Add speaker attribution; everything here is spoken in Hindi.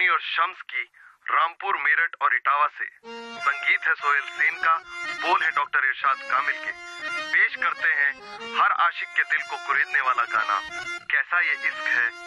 Speaker 1: और शम्स की रामपुर, मेरठ और इटावा से। संगीत है सोहेल सेन का, बोल है डॉक्टर इरशाद कामिल के। पेश करते हैं हर आशिक के दिल को कुरेदने वाला गाना, कैसा ये इश्क है